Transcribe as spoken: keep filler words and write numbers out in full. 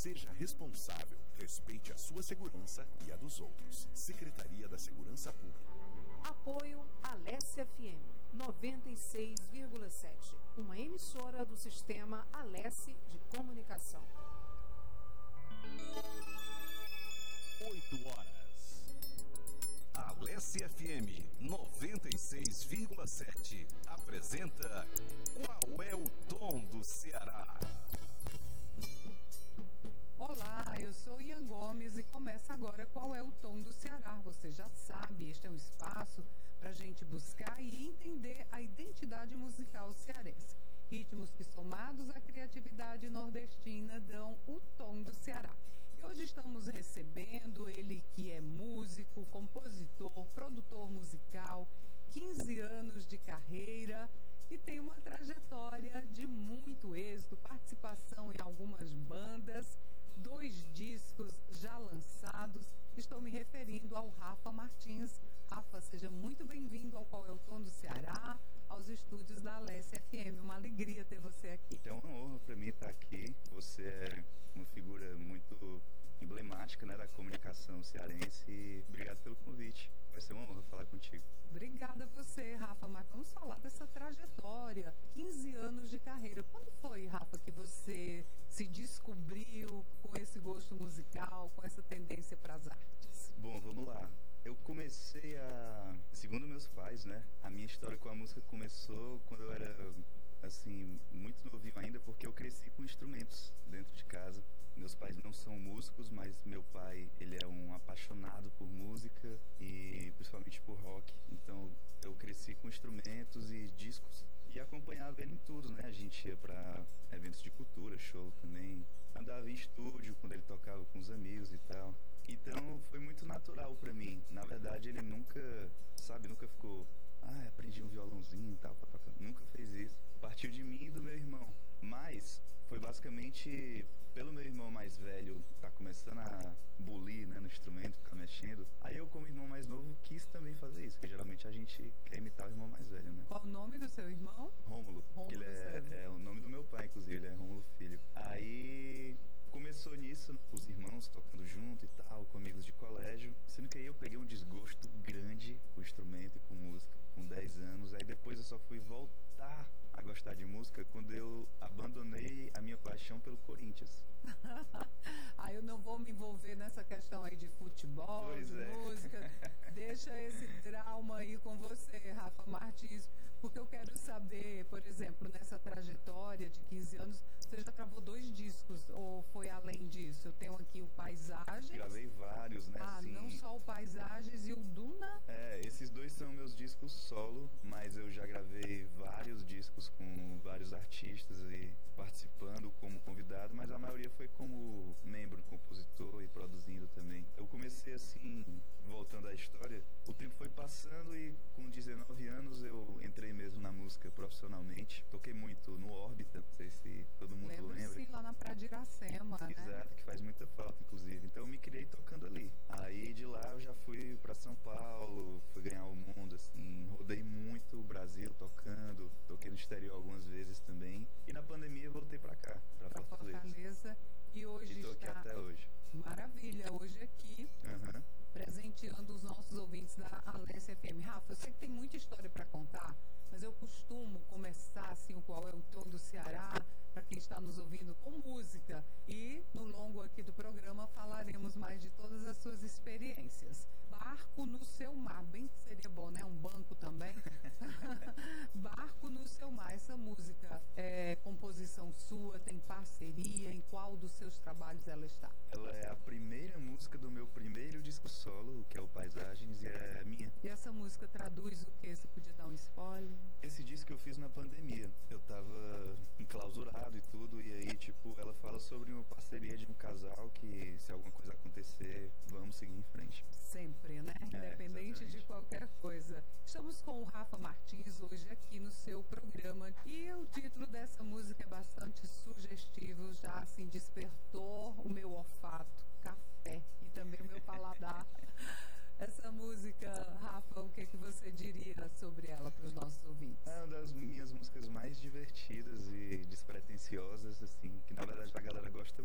Seja responsável, respeite a sua segurança e a dos outros. Secretaria da Segurança Pública. Apoio Alesse F M noventa e seis vírgula sete, uma emissora do Sistema Alesse de Comunicação. oito horas. Alesse F M noventa e seis vírgula sete apresenta Qual é o Tom do Ceará? Olá, eu sou Ian Gomes e começa agora Qual é o Tom do Ceará. Você já sabe, este é um espaço para a gente buscar e entender a identidade musical cearense. Ritmos que, somados à criatividade nordestina, dão o tom do Ceará. E hoje estamos recebendo ele que é músico, compositor, produtor musical, quinze anos de carreira e tem uma trajetória de muito êxito, participação em algumas bandas, dois discos já lançados. Estou me referindo ao Rafa Martins. Rafa, seja muito bem-vindo ao Qual é o Tom do Ceará, aos estúdios da Alesse F M. Uma alegria ter você aqui. É uma honra para mim estar aqui. Você é uma figura muito emblemática, né, da comunicação cearense e obrigado pelo convite. Vai ser uma honra falar contigo. Obrigada a você, Rafa, mas vamos falar dessa trajetória, quinze anos de carreira. Quando foi, Rafa, que você se descobriu com esse gosto musical, com essa tendência para as artes? Bom, vamos lá. Eu comecei a... Segundo meus pais, né, a minha história com a música começou quando eu era, assim, muito novinho ainda, porque eu cresci com instrumentos dentro de casa. Meus pais não são músicos, mas meu pai, ele é um apaixonado por música e principalmente por rock. Então, eu cresci com instrumentos e discos e acompanhava ele em tudo, né? A gente ia para eventos de cultura, show também. Andava em estúdio quando ele tocava com os amigos e tal. Então, foi muito natural para mim. Na verdade, ele nunca, sabe, nunca ficou... Ah, aprendi um violãozinho e tal, pra tocar. Nunca fez isso. Partiu de mim e do meu irmão. Mas foi basicamente pelo meu irmão mais velho tá começando a bulir, né, no instrumento, ficar mexendo. Aí eu, como irmão mais novo, quis também fazer isso, porque geralmente a gente quer imitar o irmão mais velho, né? Qual o nome do seu irmão? Rômulo. Rômulo, ele é, é o nome do meu pai, inclusive, ele é Rômulo Filho. Aí começou nisso, os irmãos tocando junto e tal, com amigos de colégio, sendo que aí eu peguei um desgosto grande com o instrumento e com música, com dez anos. Aí depois eu só fui voltar a gostar de música quando eu abandonei a minha paixão pelo Corinthians. Ah, eu não vou me envolver nessa questão aí de futebol, pois de é. música. Deixa esse trauma aí com você, Rafa Martins, porque eu quero saber, por exemplo, nessa trajetória de quinze anos, você já gravou dois discos ou foi além disso? Eu tenho aqui o Paisagens. Gravei vários, né? Ah, assim, não só o Paisagens e o Duna? É, esses dois são meus discos solo, mas eu já gravei vários discos com vários artistas e participando como convidado, mas a maioria foi como membro, compositor e produzindo também. Eu comecei assim, voltando à história, o tempo foi passando e com dezenove anos eu entrei mesmo na música profissionalmente. Toquei muito no Órbita, não sei se todo mundo Lembro, lembra. sim, lá na Praia de Iracema, né? Exato, que faz muita falta, inclusive. Então eu me criei tocando ali. Aí de lá eu já fui pra São Paulo, fui ganhar o mundo, assim, rodei muito o Brasil tocando, toquei no exterior algumas vezes também. E na pandemia eu voltei pra cá, pra, Pra Fortaleza. Fortaleza. E hoje E tô aqui está... até hoje. Maravilha, hoje aqui, Uhum. presenteando os nossos ouvintes da Alesse F M. Rafa, eu sei que tem muita história para contar, mas eu costumo começar assim, o Qual é o Tom do Ceará, para quem está nos ouvindo, com música. E no longo aqui do programa falaremos mais de todas as suas experiências. Barco no Seu Mar, bem que seria bom, né? Um banco também. Barco no Seu Mar, essa música é composição sua, tem parceria, em qual dos seus trabalhos ela está? Ela é a primeira música do meu primeiro disco solo, que é o Paisagens, e é minha. E essa música traduz o quê? Você podia dar um spoiler? Esse disco eu fiz na pandemia. Eu tava enclausurado e tudo, e aí, tipo, ela fala sobre uma parceria de um casal que, se alguma coisa acontecer, vamos seguir em frente. Sempre, né? É, Independente exatamente. de qualquer coisa. Estamos com o Rafa Martins hoje aqui no seu programa. E o título dessa música é bastante sugestivo, já assim despertou